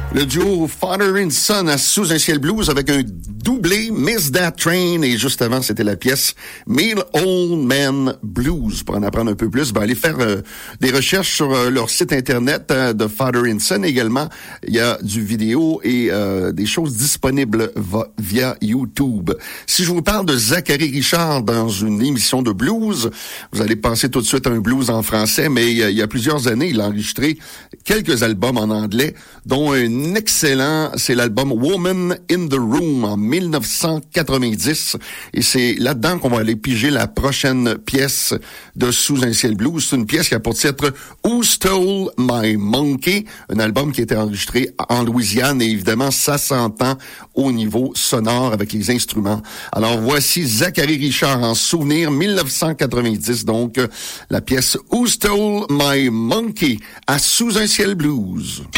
Le duo Father and Son à Sous un ciel blues avec un doublé Miss That Train, et juste avant c'était la pièce Mean Old Man Blues. Pour en apprendre un peu plus, allez faire des recherches sur leur site internet de Father and Son. Également, il y a du vidéo et des choses disponibles via YouTube. Si je vous parle de Zachary Richard dans une émission de blues, vous allez penser tout de suite à un blues en français, mais il y a plusieurs années, il a enregistré quelques albums en anglais, dont un excellent, c'est l'album Woman in the Room en 1990, et c'est là-dedans qu'on va aller piger la prochaine pièce de Sous un ciel blues. C'est une pièce qui a pour titre Who Stole My Monkey, un album qui a été enregistré en Louisiane, et évidemment ça s'entend au niveau sonore avec les instruments. Alors voici Zachary Richard en souvenir 1990, donc la pièce Who Stole My Monkey à Sous un ciel blues.